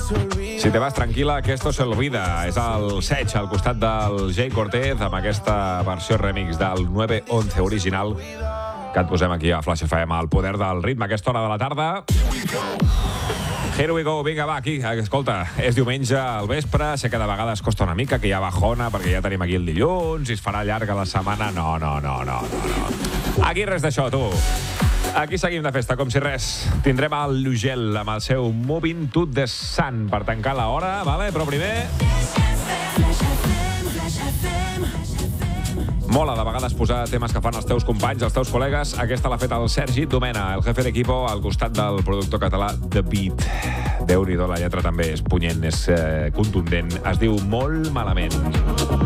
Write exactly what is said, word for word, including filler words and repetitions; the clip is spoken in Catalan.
Si te vas tranquil·la, que esto se olvida. És el Sech al costat del Jay Cortez amb aquesta versió remix del nueve once original que et posem aquí a Flash F M, al poder del ritme a aquesta hora de la tarda. Here we go, vinga, va, aquí, escolta, és diumenge al vespre, sé que de vegades costa una mica, que hi ha bajona, perquè ja tenim aquí el dilluns, i es farà llarga la setmana. No, no, no, no, no. Aquí res d'això, tu. Aquí seguim de festa, com si res. Tindrem el Llugel amb el seu Moving to the Sun per tancar l'hora, vale? Però primer... Mola de vegades posar temes que fan els teus companys, els teus col·legues. Aquesta l'ha fet el Sergi Domena, el jefe d'equipo, al costat del productor català The Beat. Déu-n'hi-do, la lletra també és punyent, és eh, contundent. Es diu Molt malament.